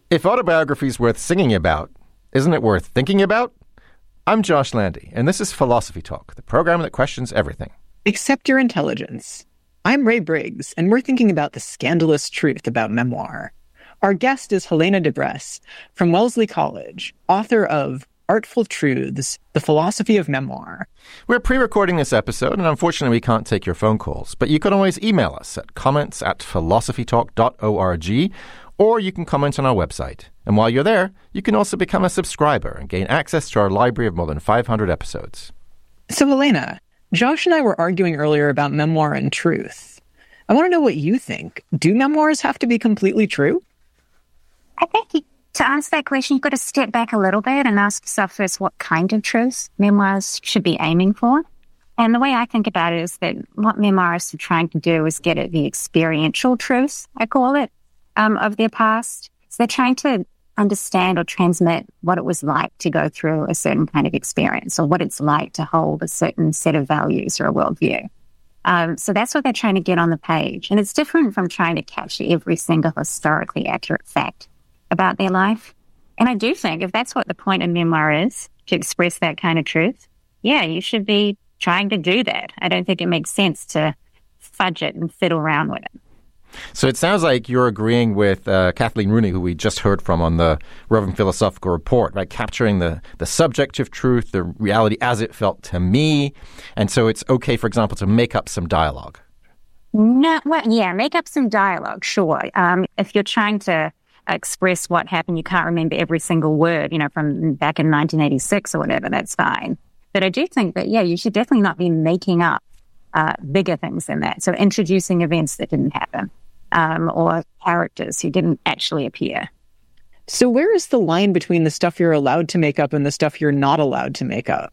If autobiography is worth singing about, isn't it worth thinking about? I'm Josh Landy, and this is Philosophy Talk, the program that questions everything. Except your intelligence. I'm Ray Briggs, and we're thinking about the scandalous truth about memoir. Our guest is Helena DeBress from Wellesley College, author of Artful Truths, The Philosophy of Memoir. We're pre-recording this episode, and unfortunately we can't take your phone calls, but you can always email us at comments@philosophytalk.org, or you can comment on our website. And while you're there, you can also become a subscriber and gain access to our library of more than 500 episodes. So, Helena, Josh and I were arguing earlier about memoir and truth. I want to know what you think. Do memoirs have to be completely true? I think to answer that question, you've got to step back a little bit and ask yourself first what kind of truth memoirs should be aiming for. And the way I think about it is that what memoirists are trying to do is get at the experiential truth, I call it, of their past. So they're trying to understand or transmit what it was like to go through a certain kind of experience, or what it's like to hold a certain set of values or a worldview. So that's what they're trying to get on the page. And it's different from trying to capture every single historically accurate fact about their life. And I do think if that's what the point of memoir is, to express that kind of truth, yeah, you should be trying to do that. I don't think it makes sense to fudge it and fiddle around with it. So it sounds like you're agreeing with Kathleen Rooney, who we just heard from on the Relevant Philosophical Report, right? Capturing the subjective truth, the reality as it felt to me. And so it's okay, for example, to make up some dialogue. No, well, yeah, make up some dialogue, sure. If you're trying to express what happened, you can't remember every single word, from back in 1986 or whatever, that's fine. But I do think that, yeah, you should definitely not be making up bigger things than that. So introducing events that didn't happen, or characters who didn't actually appear. So where is the line between the stuff you're allowed to make up and the stuff you're not allowed to make up?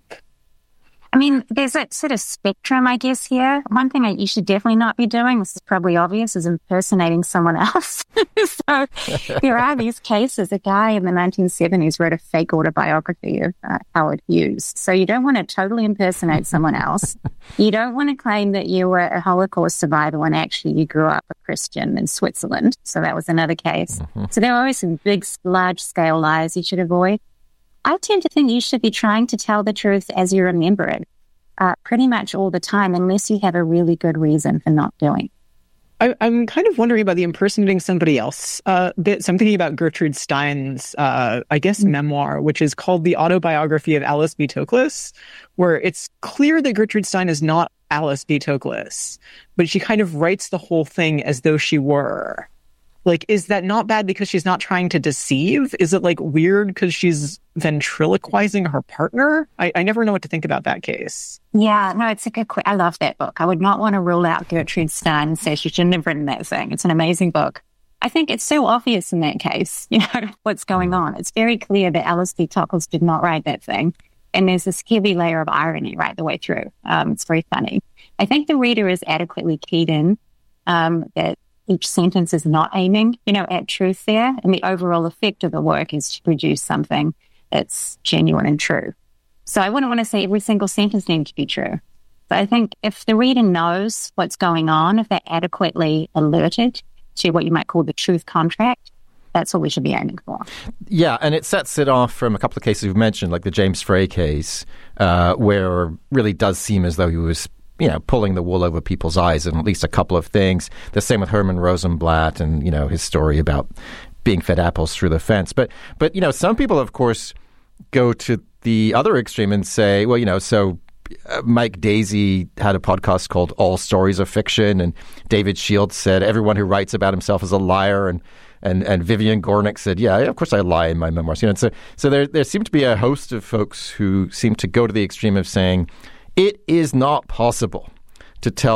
I mean, there's that sort of spectrum, I guess, here. One thing you should definitely not be doing, this is probably obvious, is impersonating someone else. So there are these cases. A guy in the 1970s wrote a fake autobiography of Howard Hughes. So you don't want to totally impersonate someone else. You don't want to claim that you were a Holocaust survivor when actually you grew up a Christian in Switzerland. So that was another case. Mm-hmm. So there are always some big, large-scale lies you should avoid. I tend to think you should be trying to tell the truth as you remember it, pretty much all the time, unless you have a really good reason for not doing it. I'm kind of wondering about the impersonating somebody else bit. So I'm thinking about Gertrude Stein's, memoir, which is called The Autobiography of Alice B. Toklas, where it's clear that Gertrude Stein is not Alice B. Toklas, but she kind of writes the whole thing as though she were. Like, is that not bad because she's not trying to deceive? Is it, weird because she's ventriloquizing her partner? I never know what to think about that case. Yeah, no, it's a good question. I love that book. I would not want to rule out Gertrude Stein and say she shouldn't have written that thing. It's an amazing book. I think it's so obvious in that case, what's going on. It's very clear that Alice B. Toklas did not write that thing. And there's this heavy layer of irony right the way through. It's very funny. I think the reader is adequately keyed in that each sentence is not aiming, at truth there. And the overall effect of the work is to produce something that's genuine and true. So I wouldn't want to say every single sentence needs to be true. But I think if the reader knows what's going on, if they're adequately alerted to what you might call the truth contract, that's what we should be aiming for. Yeah, and it sets it off from a couple of cases we've mentioned, like the James Frey case, where it really does seem as though he was pulling the wool over people's eyes in at least a couple of things. The same with Herman Rosenblatt and, his story about being fed apples through the fence. But some people, of course, go to the other extreme and say, so Mike Daisey had a podcast called All Stories Are Fiction, and David Shields said everyone who writes about himself is a liar, and Vivian Gornick said, yeah, of course I lie in my memoirs. So there seem to be a host of folks who seem to go to the extreme of saying, it is not possible to tell